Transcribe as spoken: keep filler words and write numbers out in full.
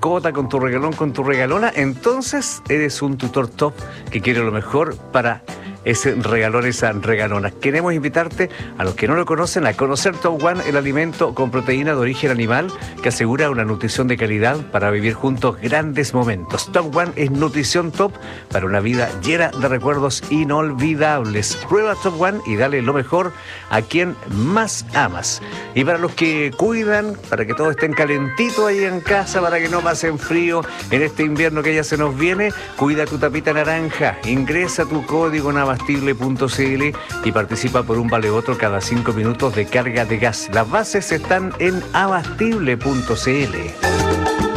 mascota, con tu regalón, con tu regalona, entonces eres un tutor top que quiere lo mejor para ese regalón, esa regalona. Queremos invitarte a los que no lo conocen a conocer Top One, el alimento con proteína de origen animal que asegura una nutrición de calidad para vivir juntos grandes momentos. Top One es nutrición top para una vida llena de recuerdos inolvidables. Prueba Top One y dale lo mejor a quien más amas. Y para los que cuidan, para que todos estén calentitos ahí en casa, para que no pasen frío en este invierno que ya se nos viene, cuida tu tapita naranja. Ingresa tu código en abastible punto c l y participa por un vale otro cada cinco minutos de carga de gas. Las bases están en abastible punto c l.